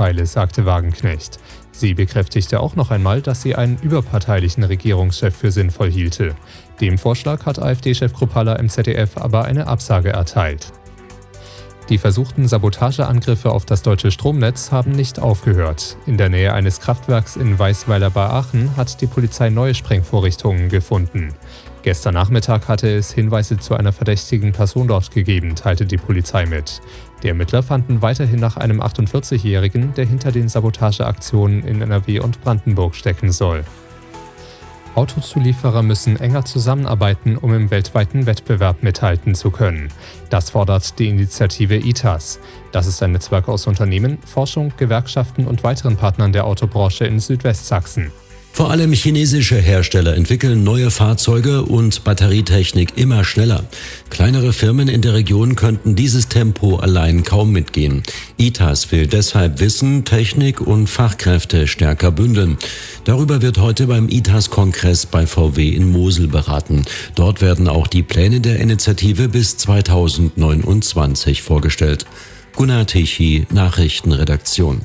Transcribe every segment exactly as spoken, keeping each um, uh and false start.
Vorurteile, sagte Wagenknecht. Sie bekräftigte auch noch einmal, dass sie einen überparteilichen Regierungschef für sinnvoll hielte. Dem Vorschlag hat AfD-Chef Kruppalla im Z D F aber eine Absage erteilt. Die versuchten Sabotageangriffe auf das deutsche Stromnetz haben nicht aufgehört. In der Nähe eines Kraftwerks in Weißweiler bei Aachen hat die Polizei neue Sprengvorrichtungen gefunden. Gestern Nachmittag hatte es Hinweise zu einer verdächtigen Person dort gegeben, teilte die Polizei mit. Die Ermittler fanden weiterhin nach einem achtundvierzigjährigen, der hinter den Sabotageaktionen in N R W und Brandenburg stecken soll. Autozulieferer müssen enger zusammenarbeiten, um im weltweiten Wettbewerb mithalten zu können. Das fordert die Initiative I T A S. Das ist ein Netzwerk aus Unternehmen, Forschung, Gewerkschaften und weiteren Partnern der Autobranche in Südwestsachsen. Vor allem chinesische Hersteller entwickeln neue Fahrzeuge und Batterietechnik immer schneller. Kleinere Firmen in der Region könnten dieses Tempo allein kaum mitgehen. I T A S will deshalb Wissen, Technik und Fachkräfte stärker bündeln. Darüber wird heute beim I T A S-Kongress bei V W in Mosel beraten. Dort werden auch die Pläne der Initiative bis zweitausendneunundzwanzig vorgestellt. Gunnar Tichy, Nachrichtenredaktion.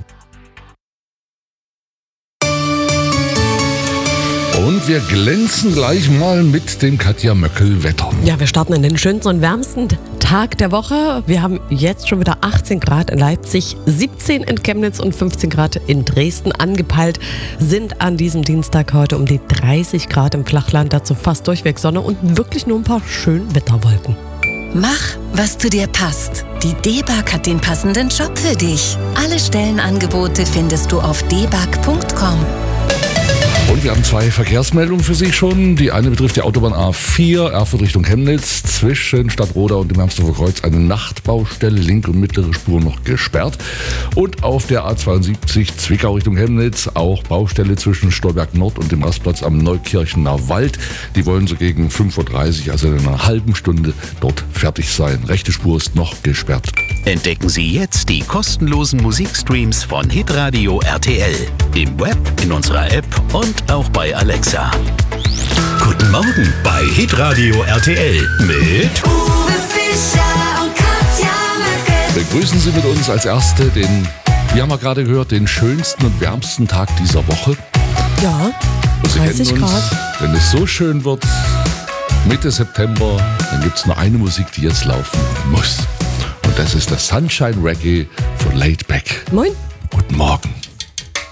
Und wir glänzen gleich mal mit dem Katja Möckel-Wetter. Ja, wir starten in den schönsten und wärmsten Tag der Woche. Wir haben jetzt schon wieder achtzehn Grad in Leipzig, siebzehn in Chemnitz und fünfzehn Grad in Dresden. Angepeilt sind an diesem Dienstag heute um die dreißig Grad im Flachland. Dazu fast durchweg Sonne und wirklich nur ein paar schöne Wetterwolken. Mach, was zu dir passt. Die D-Bag hat den passenden Job für dich. Alle Stellenangebote findest du auf d bag punkt com. Und wir haben zwei Verkehrsmeldungen für Sie schon. Die eine betrifft die Autobahn A vier, Erfurt Richtung Chemnitz. Zwischen Stadtroda und dem Hermsdorfer Kreuz eine Nachtbaustelle, linke und mittlere Spur noch gesperrt. Und auf der A zweiundsiebzig Zwickau Richtung Chemnitz auch Baustelle zwischen Stolberg Nord und dem Rastplatz am Neukirchener Wald. Die wollen so gegen fünf Uhr dreißig, also in einer halben Stunde, dort fertig sein. Rechte Spur ist noch gesperrt. Entdecken Sie jetzt die kostenlosen Musikstreams von Hitradio R T L. Im Web, in unserer App und auch bei Alexa. Guten Morgen bei Hitradio R T L mit Uwe Fischer und Katja Möckel. Begrüßen Sie mit uns als Erste den, wir haben ja gerade gehört, den schönsten und wärmsten Tag dieser Woche. Ja, Und Sie dreißig kennen uns, Grad. wenn es so schön wird, Mitte September, dann gibt es nur eine Musik, die jetzt laufen muss. Und das ist das Sunshine Reggae von Laid Back. Moin. Guten Morgen.